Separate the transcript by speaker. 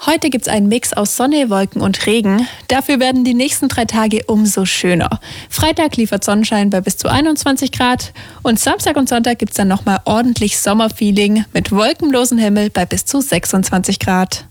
Speaker 1: Heute gibt es einen Mix aus Sonne, Wolken und Regen. Dafür werden die nächsten 3 Tage umso schöner. Freitag liefert Sonnenschein bei bis zu 21 Grad und Samstag und Sonntag gibt es dann nochmal ordentlich Sommerfeeling mit wolkenlosem Himmel bei bis zu 26 Grad.